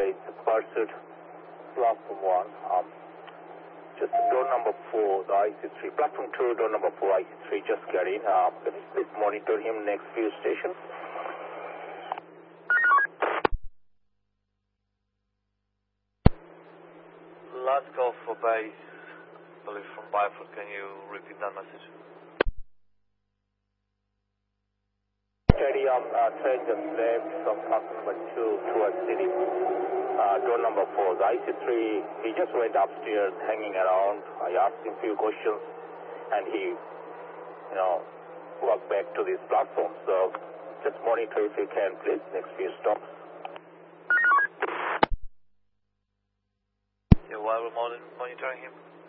it's Pursuit, platform 1. Just door number 4, the IC3. Platform 2, door number 4, IC3, just get in. Can you please monitor him next few stations? Last call for base, I believe from Byford. Can you repeat that message? Steady, train just left from platform number 2 towards city. Door number 4, the IC3, he just went upstairs hanging around. I asked him a few questions and he, walked back to this platform. So just monitor if you can, please, next few stops. Yeah, while we're monitoring him.